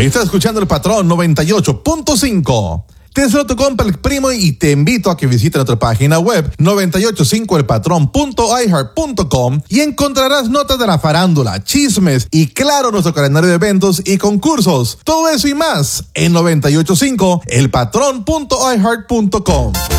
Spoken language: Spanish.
Estás escuchando El Patrón 98.5. Te deseo tu compa El Primo y te invito a que visites nuestra página web 985elpatrón.iheart.com y encontrarás notas de la farándula, chismes y claro nuestro calendario de eventos y concursos. Todo eso y más en 985elpatrón.iheart.com.